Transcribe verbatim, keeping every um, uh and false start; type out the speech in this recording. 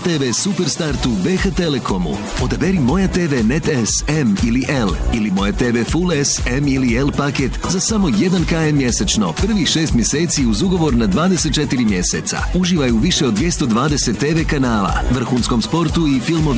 te ve Superstartu B H Telekomu. Odaberi Moja te ve Net S, M ili L ili Moja te ve Full S, M ili L paket za samo jedan kilometar mjesečno, prvih šest mjeseci uz ugovor na dvadeset četiri mjeseca. Uživaj u više od dvjesto dvadeset te ve kanala, vrhunskom sportu i filmovima